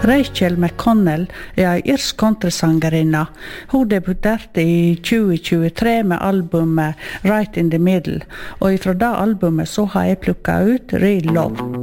Rachel McConnell ei irsk countrysangerinna. Hun debuterte i 2023 med albumet Right in the Middle, og ifra det albumet så har jeg plukket ut Real Love.